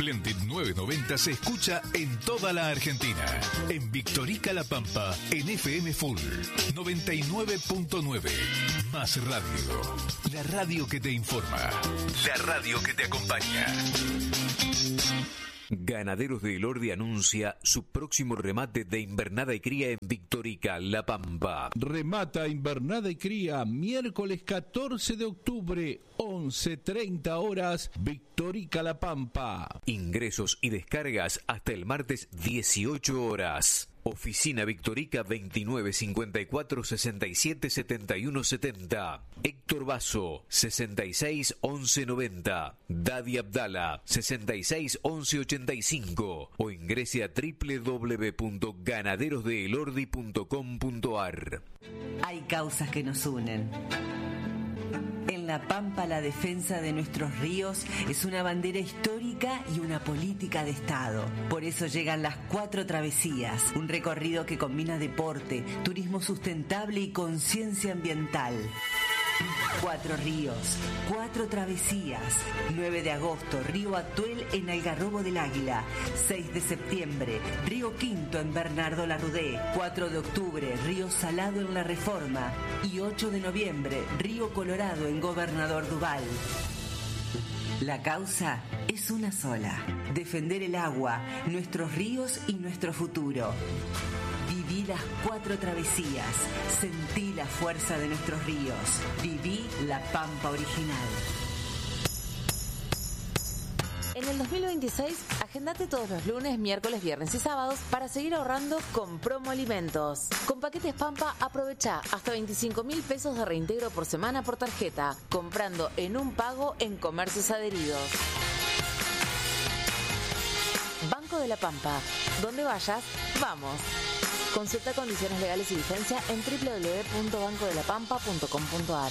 Splendid 990 se escucha en toda la Argentina. En Victorica La Pampa, en FM Full 99.9. Más radio. La radio que te informa. La radio que te acompaña. Ganaderos de Elordi anuncia su próximo remate de invernada y cría en Victorica, La Pampa. Remata invernada y cría miércoles 14 de octubre, 11:30 horas, Victorica, La Pampa. Ingresos y descargas hasta el martes 18 horas. Oficina Victorica 29 54 67 71 70. Héctor Basso 66 11 90. Dadi Abdala 66 11 85. O ingrese a www.ganaderosdeelordi.com.ar. Hay causas que nos unen. En La Pampa, la defensa de nuestros ríos es una bandera histórica y una política de Estado. Por eso llegan las 4 travesías, un recorrido que combina deporte, turismo sustentable y conciencia ambiental. 4 ríos, 4 travesías. 9 de agosto, Río Atuel en Algarrobo del Águila. 6 de septiembre, Río Quinto en Bernardo Larrudé. 4 de octubre, Río Salado en La Reforma. Y 8 de noviembre, Río Colorado en Gobernador Duval. La causa es una sola: defender el agua, nuestros ríos y nuestro futuro. Viví las 4 travesías, sentí la fuerza de nuestros ríos, viví La Pampa original. En el 2026, agendate todos los lunes, miércoles, viernes y sábados para seguir ahorrando con Promo Alimentos. Con Paquetes Pampa, aprovecha hasta 25.000 pesos de reintegro por semana por tarjeta, comprando en un pago en comercios adheridos. Banco de la Pampa. Donde vayas, vamos. Consulta condiciones legales y vigencia en www.bancodelapampa.com.ar.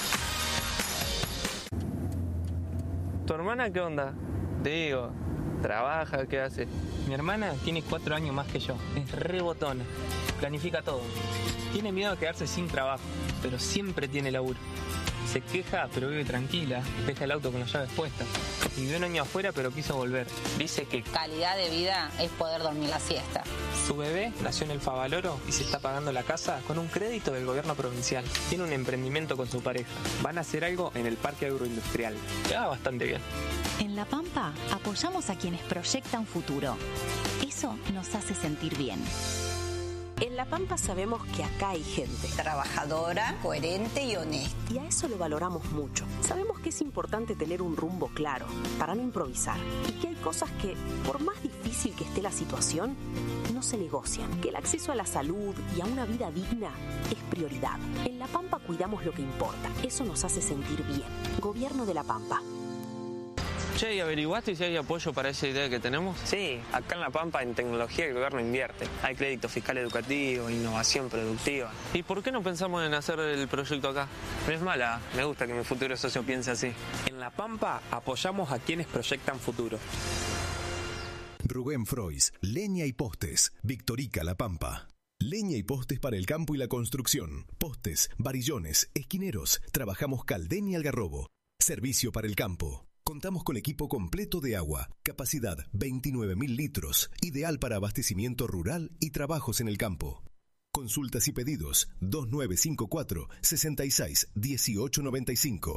¿Tu hermana qué onda? Digo, ¿trabaja? ¿Qué hace? Mi hermana tiene 4 años más que yo. Es re botona. Planifica todo. Tiene miedo de quedarse sin trabajo, pero siempre tiene laburo. Se queja, pero vive tranquila. Deja el auto con las llaves puestas. Vivió un año afuera, pero quiso volver. Dice que calidad de vida es poder dormir la siesta. Su bebé nació en el Favaloro y se está pagando la casa con un crédito del gobierno provincial. Tiene un emprendimiento con su pareja. Van a hacer algo en el parque agroindustrial. Le va bastante bien. En La Pampa apoyamos a quienes proyectan futuro. Eso nos hace sentir bien. En La Pampa sabemos que acá hay gente trabajadora, coherente y honesta. Y a eso lo valoramos mucho. Sabemos que es importante tener un rumbo claro para no improvisar. Y que hay cosas que, por más difícil que esté la situación, no se negocian. Que el acceso a la salud y a una vida digna es prioridad. En La Pampa cuidamos lo que importa. Eso nos hace sentir bien. Gobierno de La Pampa. Che, ¿y averiguaste si hay apoyo para esa idea que tenemos? Sí, acá en La Pampa en tecnología el gobierno invierte. Hay crédito fiscal educativo, innovación productiva. ¿Y por qué no pensamos en hacer el proyecto acá? No es mala, me gusta que mi futuro socio piense así. En La Pampa apoyamos a quienes proyectan futuro. Rubén Frois, leña y postes, Victorica, La Pampa. Leña y postes para el campo y la construcción. Postes, varillones, esquineros. Trabajamos Caldén y Algarrobo. Servicio para el campo. Contamos con equipo completo de agua, capacidad 29.000 litros, ideal para abastecimiento rural y trabajos en el campo. Consultas y pedidos 2954 66 1895.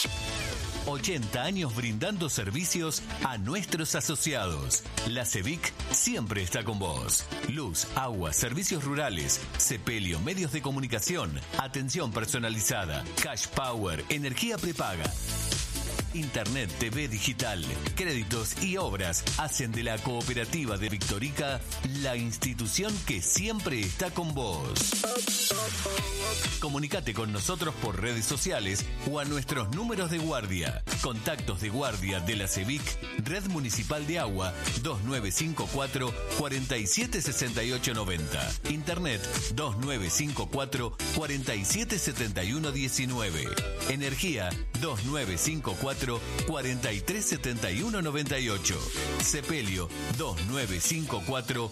80 años brindando servicios a nuestros asociados. La CEVIC siempre está con vos. Luz, agua, servicios rurales, sepelio, medios de comunicación, atención personalizada, cash power, energía prepaga. Internet, TV digital, créditos y obras hacen de la Cooperativa de Victorica la institución que siempre está con vos. Comunicate con nosotros por redes sociales o a nuestros números de guardia. Contactos de guardia de la CEVIC, Red Municipal de Agua, 2954 476890. Internet 2954 477119. Energía 2954 437198. Sepelio 2954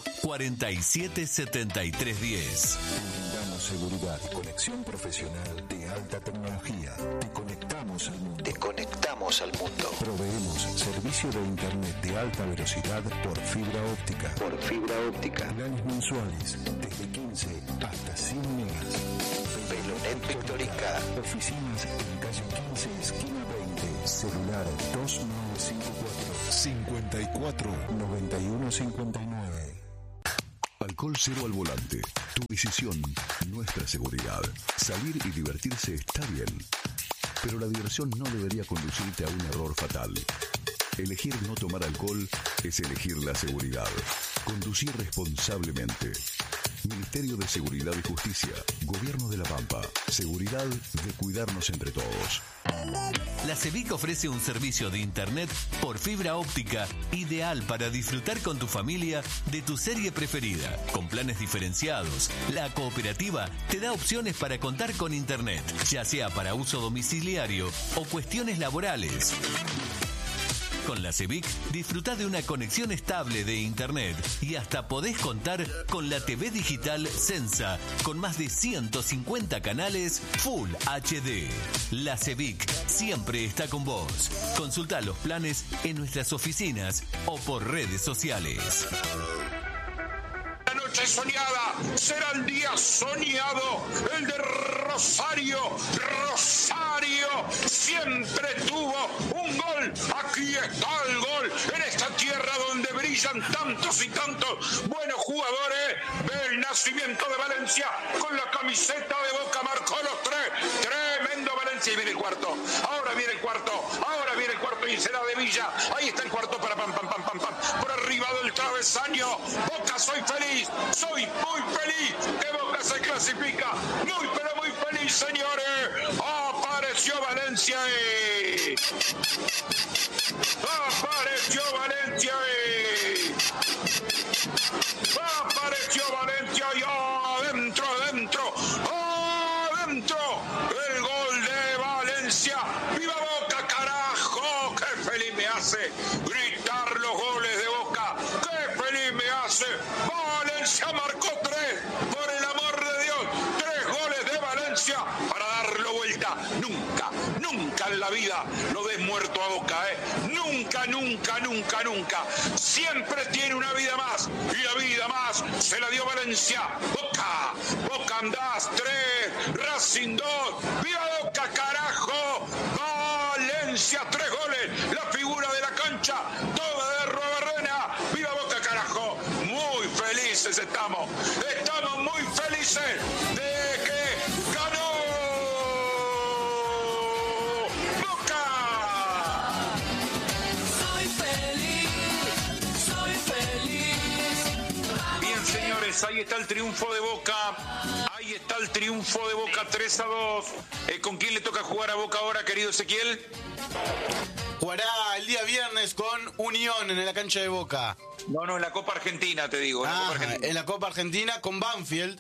477310. Brindamos seguridad y conexión profesional de alta tecnología. Te conectamos al mundo. Proveemos servicios servicio de internet de alta velocidad por fibra óptica. Planes mensuales desde 15 hasta 100 megas. Velonet Victorica. Oficinas en calle 15, esquina 20. Celular 2954 549159. Alcohol cero al volante. Tu decisión, nuestra seguridad. Salir y divertirse está bien, pero la diversión no debería conducirte a un error fatal. Elegir no tomar alcohol es elegir la seguridad. Conducir responsablemente. Ministerio de Seguridad y Justicia. Gobierno de La Pampa. Seguridad de cuidarnos entre todos. La CEVIC ofrece un servicio de internet por fibra óptica ideal para disfrutar con tu familia de tu serie preferida. Con planes diferenciados, la cooperativa te da opciones para contar con internet, ya sea para uso domiciliario o cuestiones laborales. Con la CEVIC disfruta de una conexión estable de internet y hasta podés contar con la TV digital Sensa con más de 150 canales Full HD. La CEVIC siempre está con vos. Consulta los planes en nuestras oficinas o por redes sociales. La noche soñada será el día soñado, el de Rosario. Rosario siempre tuvo un gol. Aquí está el gol en esta tierra donde brillan tantos y tantos buenos jugadores. Ve el nacimiento de Valencia con la camiseta de Boca, marcó los tres. Tremendo Valencia y viene el cuarto. Ahora viene el cuarto y será de Villa. Ahí está el cuarto para pam. Por arriba del travesaño. Boca, soy feliz, soy muy feliz que Boca se clasifica. Muy pero muy feliz, señores. Apareció Valencia. Apareció Valencia y adentro. El gol de Valencia. ¡Viva Boca, carajo! ¡Qué feliz me hace gritar los goles de Boca! ¡Qué feliz me hace! Valencia marcó 3, por el amor de Dios, 3 goles de Valencia para darlo vuelta. Nunca en la vida lo des muerto a Boca, Nunca. Siempre tiene una vida más, y la vida más se la dio Valencia. Boca andás 3, Racing 2, ¡viva Boca, carajo! Valencia 3 goles, la figura de la cancha, toda de Robarrena, ¡viva Boca, carajo! Muy felices estamos muy felices de que ganó Boca. Soy feliz. Bien, señores, ahí está el triunfo de Boca. 3-2. ¿Con quién le toca jugar a Boca ahora, querido Ezequiel? Jugará el día viernes con Unión en la cancha de Boca. No, en la Copa Argentina, te digo. En la Copa Argentina con Banfield.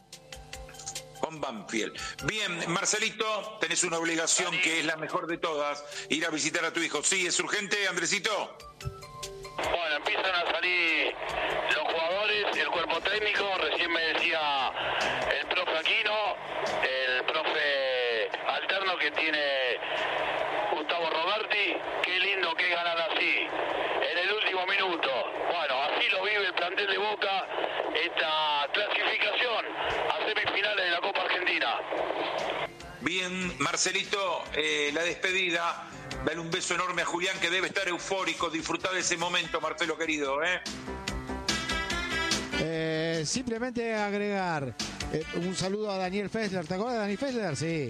Bien, Marcelito, tenés una obligación que es la mejor de todas, ir a visitar a tu hijo. Sí, ¿es urgente, Andresito? Bueno, empiezan a salir los jugadores, el cuerpo técnico. Recién me decía el profe Aquino, el profe alterno que tiene Gustavo Roberti. Qué lindo que es ganar así, en el último minuto. Bueno, así lo vive el plantel de Boca, esta clasificación a semifinales de la Copa Argentina. Bien, Marcelito, la despedida. Dale un beso enorme a Julián, que debe estar eufórico. Disfrutá de ese momento, Marcelo querido, Simplemente agregar un saludo a Daniel Fessler. ¿Te acuerdas de Dani Fessler? Sí.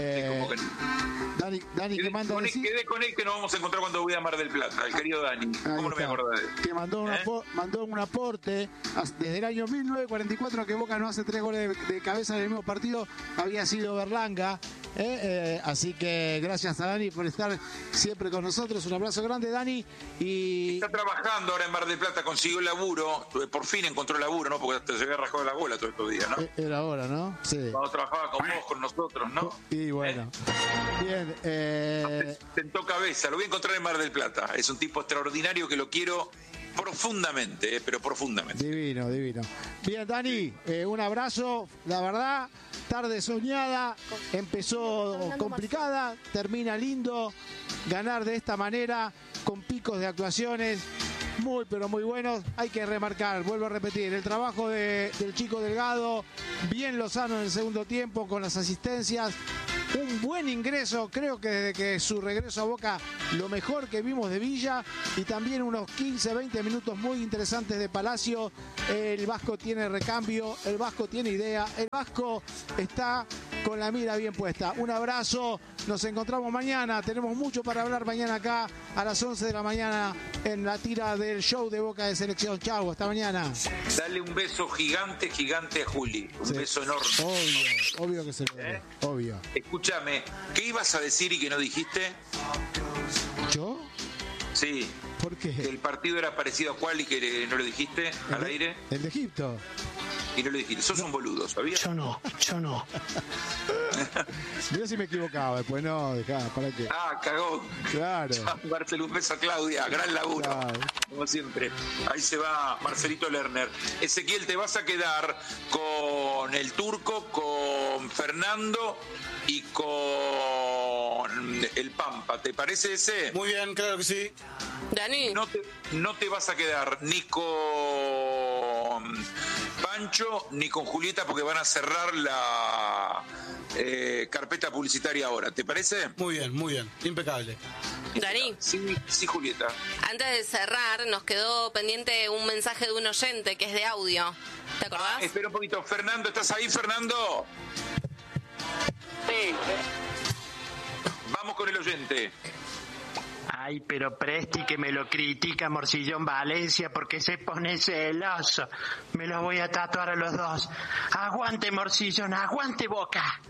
Dani que manda quedé con él, que nos vamos a encontrar cuando voy a Mar del Plata, el querido Dani. ¿Cómo no me acordaba de él? Que mandó un aporte desde el año 1944 que Boca no hace 3 goles de cabeza en el mismo partido. Había sido Berlanga. Así que gracias a Dani por estar siempre con nosotros. Un abrazo grande, Dani. Está trabajando ahora en Mar del Plata, consiguió laburo. Por fin encontró laburo, ¿no? Porque te se había rajado la bola todos estos días, ¿no? Era hora, ¿no? Sí. Cuando trabajaba con vos, con nosotros, ¿no? Y bueno. Bien. Sentó cabeza. Lo voy a encontrar en Mar del Plata. Es un tipo extraordinario que lo quiero profundamente, pero profundamente. Divino, divino. Bien, Dani, un abrazo. La verdad, tarde soñada, empezó complicada, termina lindo. Ganar de esta manera, con picos de actuaciones muy, pero muy buenos. Hay que remarcar, vuelvo a repetir, el trabajo del chico Delgado, bien Lozano en el segundo tiempo, con las asistencias. Un buen ingreso, creo que desde que su regreso a Boca, lo mejor que vimos de Villa, y también unos 15, 20 minutos muy interesantes de Palacio. El Vasco tiene recambio, el Vasco tiene idea, el Vasco está con la mira bien puesta. Un abrazo, nos encontramos mañana, tenemos mucho para hablar mañana acá a las 11 de la mañana en la tira del show de Boca de Selección. Chau, hasta mañana. Dale un beso gigante, gigante a Juli, un beso enorme. Obvio que se lo doy, obvio. Escúchame, ¿qué ibas a decir y que no dijiste? ¿Yo? Sí. ¿Por qué? Que el partido era parecido a cuál y que no lo dijiste al aire. El de Egipto. Y no lo dijiste. Sos un boludo, ¿sabías? Yo no. Mira si me equivocaba, después no, dejá, ¿para qué? Ah, cagó. Claro. Marcelo, un beso a Claudia, gran laburo. Claro. Como siempre. Ahí se va Marcelito Lerner. Ezequiel, te vas a quedar con el Turco, con Fernando y con el Pampa. ¿Te parece ese? Muy bien, claro que sí. Dani. No te vas a quedar ni con Pancho ni con Julieta porque van a cerrar la carpeta publicitaria ahora. ¿Te parece? Muy bien, impecable. Dani. Sí, Julieta. Antes de cerrar, nos quedó pendiente un mensaje de un oyente que es de audio. ¿Te acordás? Espera un poquito. Fernando, ¿estás ahí, Fernando? Sí. Vamos con el oyente. Ay, pero Presti que me lo critica Morcillón Valencia porque se pone celoso. Me lo voy a tatuar a los dos. Aguante Morcillón, aguante Boca.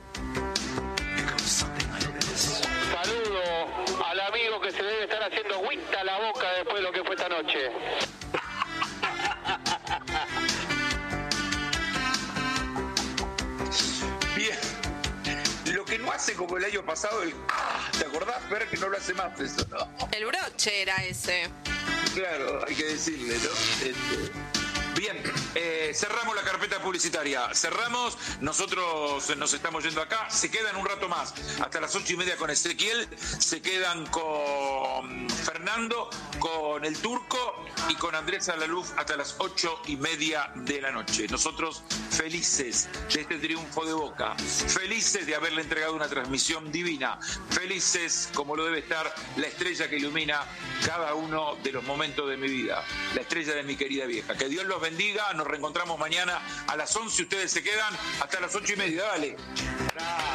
Saludo al amigo que se debe estar haciendo agüita a la boca después de lo que fue esta noche. Bien. Lo que no hace como el año pasado, ¿te acordás, Fer, que no lo hace más eso, no? El broche era ese. Claro, hay que decirle, ¿no? Bien, cerramos la carpeta publicitaria. Cerramos, nosotros nos estamos yendo acá. Se quedan un rato más, hasta las 8:30 con Ezequiel. Se quedan con Fernando, con el Turco y con Andrés Alaluf hasta las 8:30 de la noche. Nosotros felices de este triunfo de Boca, felices de haberle entregado una transmisión divina, felices como lo debe estar la estrella que ilumina cada uno de los momentos de mi vida, la estrella de mi querida vieja. Que Dios los bendiga, nos reencontramos mañana a las 11. Ustedes se quedan hasta las 8:30, dale.